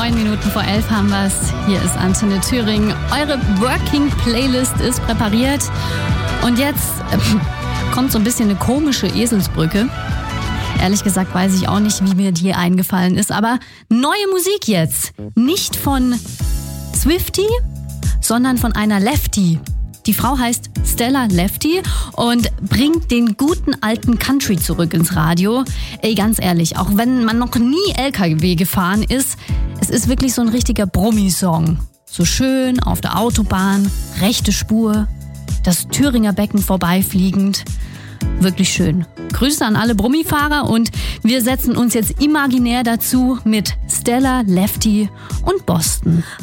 9 Minuten vor 11 haben wir es. Hier ist Antenne Thüringen. Eure Working Playlist ist präpariert. Und jetzt kommt so ein bisschen eine komische Eselsbrücke. Ehrlich gesagt weiß ich auch nicht, wie mir die eingefallen ist. Aber neue Musik jetzt. Nicht von Swiftie, sondern von einer Lefty. Die Frau heißt Stella Lefty und bringt den guten alten Country zurück ins Radio. Ey, ganz ehrlich, auch wenn man noch nie LKW gefahren ist, es ist wirklich so ein richtiger Brummi-Song. So schön auf der Autobahn, rechte Spur, das Thüringer Becken vorbeifliegend. Wirklich schön. Grüße an alle Brummifahrer und wir setzen uns jetzt imaginär dazu mit Stella Lefty und Boston.